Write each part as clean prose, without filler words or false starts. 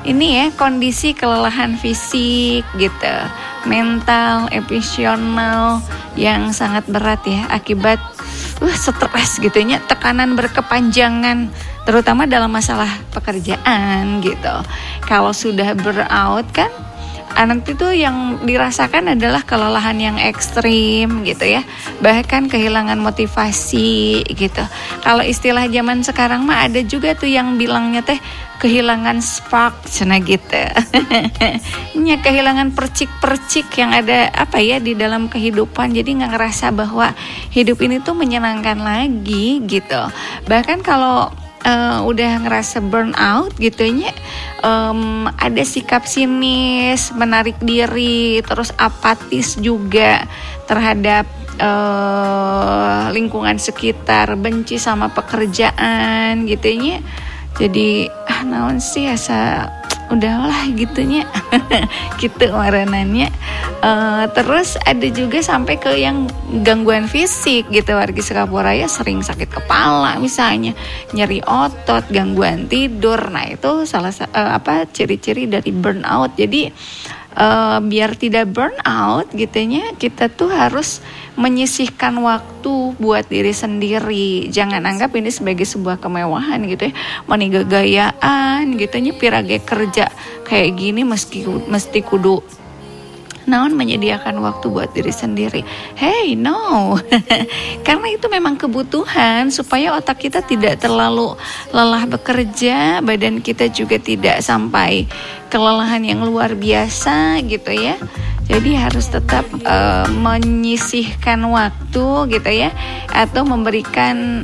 ini ya kondisi kelelahan fisik gitu, mental, emosional yang sangat berat ya akibat stres gitu ya, tekanan berkepanjangan terutama dalam masalah pekerjaan gitu. Kalau sudah burnout kan nanti tuh yang dirasakan adalah kelelahan yang ekstrim gitu ya, bahkan kehilangan motivasi gitu. Kalau istilah zaman sekarang mah ada juga tuh yang bilangnya teh kehilangan spark cina gitu. Nya kehilangan percik-percik yang ada di dalam kehidupan, jadi nggak ngerasa bahwa hidup ini tuh menyenangkan lagi gitu. Bahkan kalau udah ngerasa burnout gitunya, ada sikap sinis, menarik diri, terus apatis juga terhadap lingkungan sekitar, benci sama pekerjaan gitunya. Jadi naon sih asa udahlah gitunya. Gitu marananya. Terus ada juga sampai ke yang gangguan fisik gitu, wargi Sukapura ya sering sakit kepala misalnya, nyeri otot, gangguan tidur. Nah itu salah ciri-ciri dari burnout. Jadi biar tidak burnout gitunya, kita tuh harus menyisihkan waktu buat diri sendiri. Jangan anggap ini sebagai sebuah kemewahan gitu ya, manigagayaan gitunya, pirage kerja kayak gini mesti kudu naon menyediakan waktu buat diri sendiri. Hey, no. Karena itu memang kebutuhan supaya otak kita tidak terlalu lelah bekerja, badan kita juga tidak sampai kelelahan yang luar biasa gitu ya. Jadi harus tetap menyisihkan waktu gitu ya, atau memberikan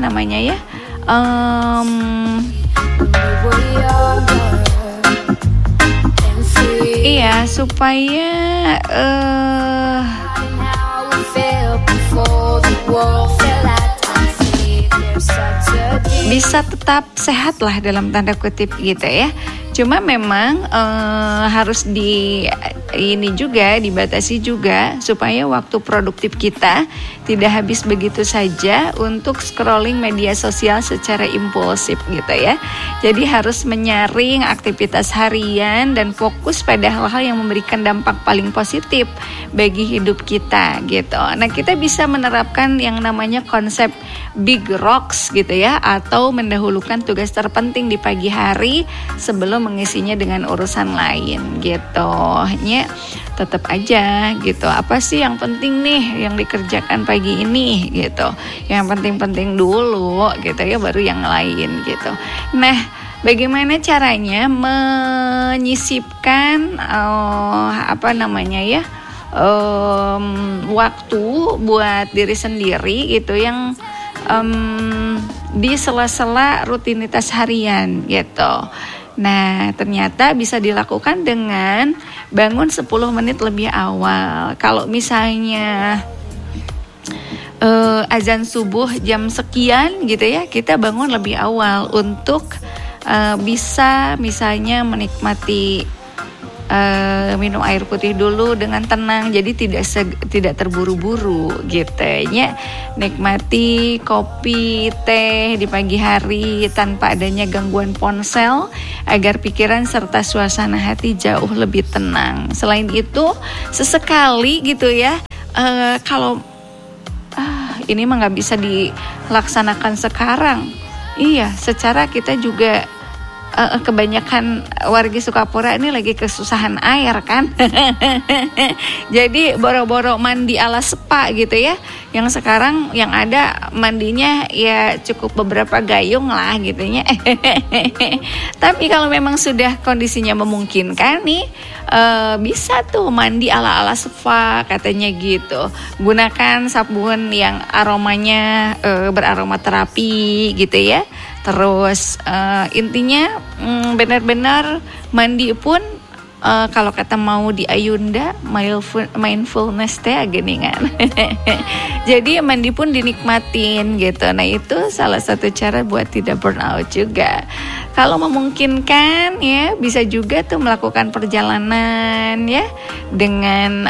iya, supaya bisa tetap sehat lah dalam tanda kutip gitu ya. Cuma memang harus dibatasi juga supaya waktu produktif kita tidak habis begitu saja untuk scrolling media sosial secara impulsif gitu ya. Jadi harus menyaring aktivitas harian dan fokus pada hal-hal yang memberikan dampak paling positif bagi hidup kita gitu. Nah, kita bisa menerapkan yang namanya konsep big rocks gitu ya, atau mendahulukan tugas terpenting di pagi hari sebelum mengisinya dengan urusan lain gitu. Tetap aja gitu, apa sih yang penting nih yang dikerjakan pagi ini gitu, yang penting-penting dulu gitu ya, baru yang lain gitu. Nah, bagaimana caranya menyisipkan waktu buat diri sendiri gitu, yang di sela-sela rutinitas harian gitu. Nah, ternyata bisa dilakukan dengan bangun 10 menit lebih awal. Kalau misalnya azan subuh jam sekian gitu ya, kita bangun lebih awal untuk bisa misalnya menikmati minum air putih dulu dengan tenang, jadi tidak terburu-buru gitu ya. Nikmati kopi, teh di pagi hari tanpa adanya gangguan ponsel agar pikiran serta suasana hati jauh lebih tenang. Selain itu, sesekali gitu ya, kalau ini mah nggak bisa dilaksanakan sekarang. Iya, secara kita juga kebanyakan warga Sukapura ini lagi kesusahan air kan. Jadi boro-boro mandi ala spa gitu ya. Yang sekarang yang ada mandinya ya cukup beberapa gayung lah gitunya. Tapi kalau memang sudah kondisinya memungkinkan nih, bisa tuh mandi ala-ala spa katanya gitu. Gunakan sabun yang aromanya beraroma terapi gitu ya. Terus intinya benar-benar mandi pun kalau kata mau di Ayunda mindfulness teh geningan. Jadi mandi pun dinikmatin gitu. Nah, itu salah satu cara buat tidak burnout juga. Kalau memungkinkan ya bisa juga tuh melakukan perjalanan ya dengan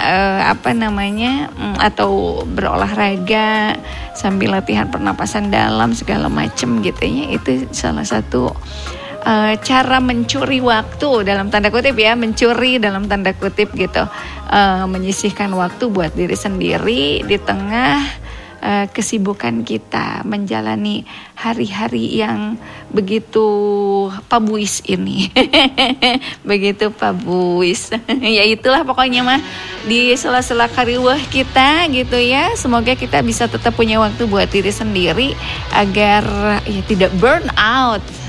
atau berolahraga sambil latihan pernapasan dalam segala macam gitu ya. Itu salah satu cara mencuri waktu dalam tanda kutip ya, mencuri dalam tanda kutip gitu, menyisihkan waktu buat diri sendiri di tengah kesibukan kita menjalani hari-hari yang begitu pabuis ini. Begitu pabuis. Ya itulah pokoknya mah di sela-sela kariwah kita gitu ya. Semoga kita bisa tetap punya waktu buat diri sendiri agar ya tidak burn out